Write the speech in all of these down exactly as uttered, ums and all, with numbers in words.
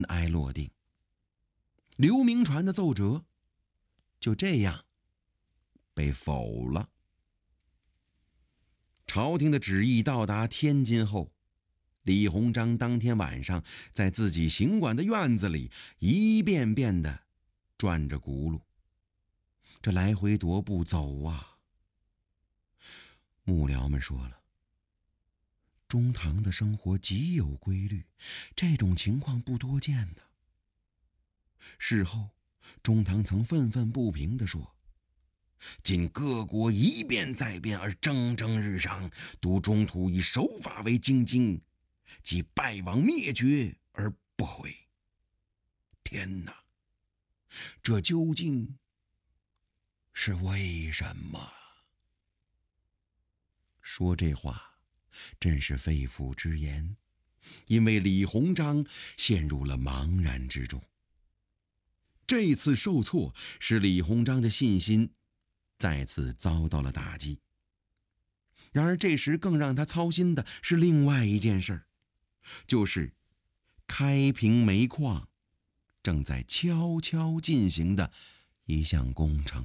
埃落定。刘铭传的奏折就这样被否了。朝廷的旨意到达天津后，李鸿章当天晚上在自己行馆的院子里一遍遍地转着轱辘，这来回踱步走啊。幕僚们说了，中堂的生活极有规律，这种情况不多见的。事后，中堂曾愤愤不平地说，今各国一变再变而蒸蒸日上，独中途以守法为精进，即败亡灭绝而不悔。天哪，这究竟是为什么？说这话真是肺腑之言，因为李鸿章陷入了茫然之中。这次受挫使李鸿章的信心再次遭到了打击。然而这时更让他操心的是另外一件事，就是开平煤矿正在悄悄进行的一项工程。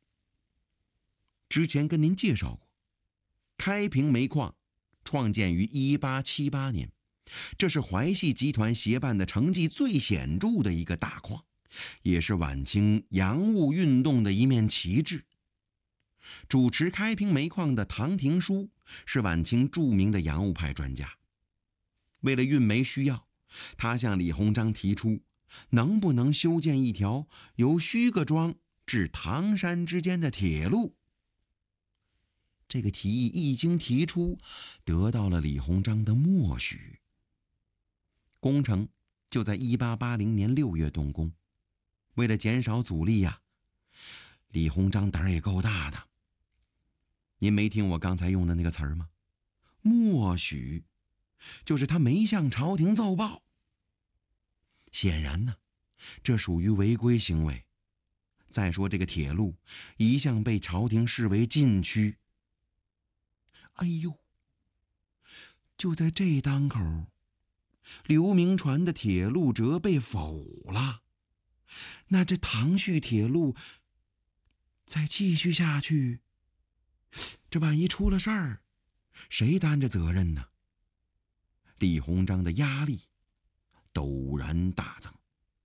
之前跟您介绍过，开平煤矿创建于一八七八年，这是淮系集团协办的成绩最显著的一个大矿，也是晚清洋务运动的一面旗帜。主持开平煤矿的唐廷枢是晚清著名的洋务派专家。为了运煤需要，他向李鸿章提出，能不能修建一条由徐各庄至唐山之间的铁路。这个提议一经提出，得到了李鸿章的默许。工程就在一八八零年六月动工。为了减少阻力呀、啊，李鸿章胆儿也够大的。您没听我刚才用的那个词儿吗？默许，就是他没向朝廷奏报。显然呢，这属于违规行为。再说这个铁路一向被朝廷视为禁区。哎呦，就在这当口，刘铭传的铁路折被否了。那这唐胥铁路再继续下去，这万一出了事儿，谁担着责任呢？李鸿章的压力陡然大增。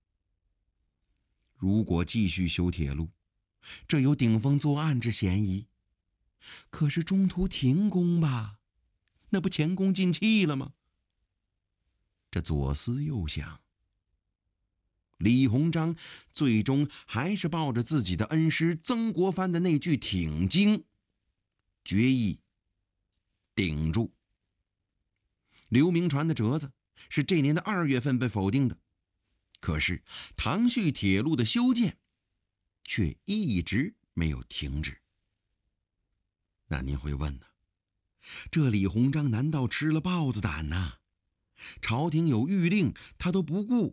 如果继续修铁路，这有顶风作案之嫌疑。可是中途停工吧，那不前功尽弃了吗？这左思右想，李鸿章最终还是抱着自己的恩师曾国藩的那句挺经，决意顶住。刘铭传的折子是这年的二月份被否定的，可是唐胥铁路的修建却一直没有停止。那您会问呢，这李鸿章难道吃了豹子胆呐？朝廷有谕令他都不顾？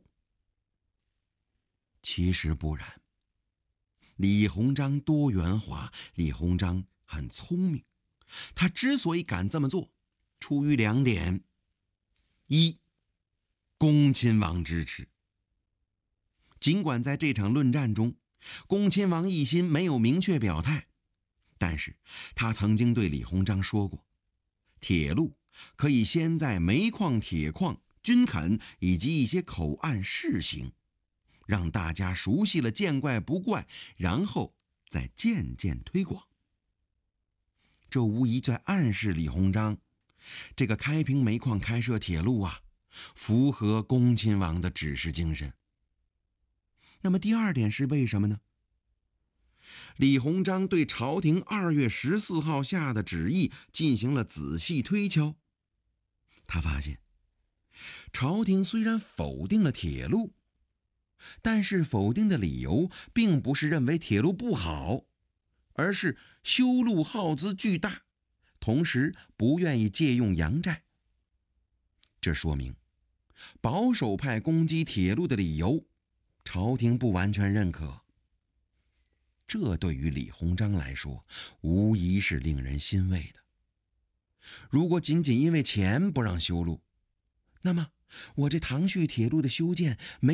其实不然，李鸿章多圆滑，李鸿章很聪明。他之所以敢这么做，出于两点：一，恭亲王支持。尽管在这场论战中，恭亲王奕欣没有明确表态，但是他曾经对李鸿章说过，铁路可以先在煤矿、铁矿、军垦以及一些口岸试行，让大家熟悉了见怪不怪，然后再渐渐推广。这无疑在暗示李鸿章，这个开平煤矿开设铁路啊，符合恭亲王的指示精神。那么第二点是为什么呢？李鸿章对朝廷二月十四号下的旨意进行了仔细推敲，他发现朝廷虽然否定了铁路，但是否定的理由并不是认为铁路不好，而是修路耗资巨大，同时不愿意借用洋债。这说明保守派攻击铁路的理由，朝廷不完全认可。这对于李鸿章来说，无疑是令人欣慰的。如果仅仅因为钱不让修路，那么我这唐胥铁路的修建没